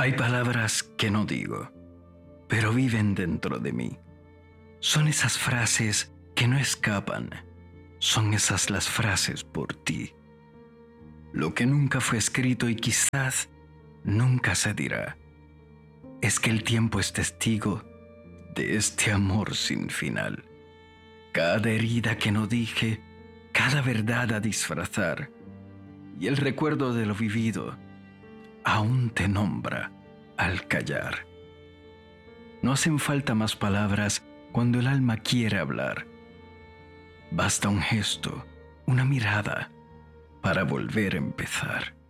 Hay palabras que no digo, pero viven dentro de mí. Son esas frases que no escapan. Son esas las frases por ti. Lo que nunca fue escrito y quizás nunca se dirá es que el tiempo es testigo de este amor sin final. Cada herida que no dije, cada verdad a disfrazar, y el recuerdo de lo vivido aún te nombra al callar. No hacen falta más palabras cuando el alma quiere hablar. Basta un gesto, una mirada para volver a empezar.